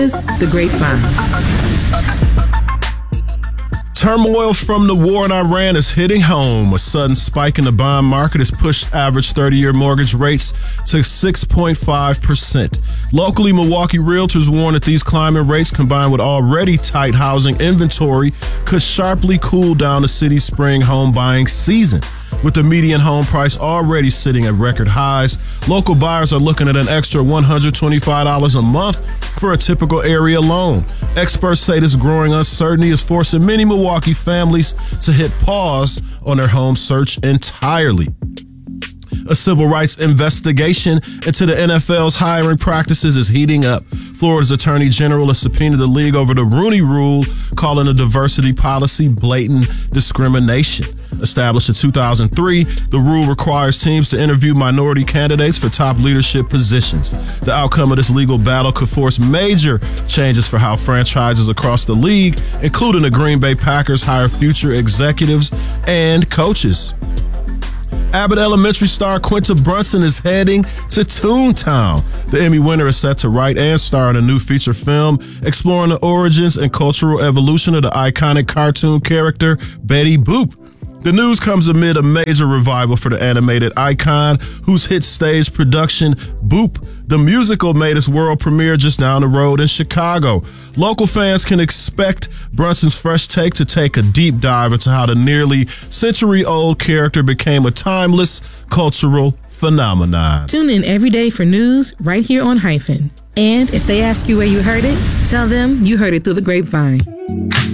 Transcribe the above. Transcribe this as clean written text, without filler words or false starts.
The Grapevine. Turmoil from the war in Iran is hitting home. A sudden spike in the bond market has pushed average 30-year mortgage rates to 6.5%. Locally, Milwaukee realtors warn that these climbing rates, combined with already tight housing inventory, could sharply cool down the city's spring home buying season. With the median home price already sitting at record highs, local buyers are looking at an extra $125 a month for a typical area loan. Experts say this growing uncertainty is forcing many Milwaukee families to hit pause on their home search entirely. A civil rights investigation into the NFL's hiring practices is heating up. Florida's Attorney General has subpoenaed the league over the Rooney Rule, calling the diversity policy blatant discrimination. Established in 2003, the rule requires teams to interview minority candidates for top leadership positions. The outcome of this legal battle could force major changes for how franchises across the league, including the Green Bay Packers, hire future executives and coaches. Abbott Elementary star Quinta Brunson is heading to Toontown. The Emmy winner is set to write and star in a new feature film exploring the origins and cultural evolution of the iconic cartoon character Betty Boop. The news comes amid a major revival for the animated icon, whose hit stage production, Boop, the musical, made its world premiere just down the road in Chicago. Local fans can expect Brunson's fresh take to take a deep dive into how the nearly century-old character became a timeless cultural phenomenon. Tune in every day for news right here on Hyphen. And if they ask you where you heard it, tell them you heard it through the grapevine.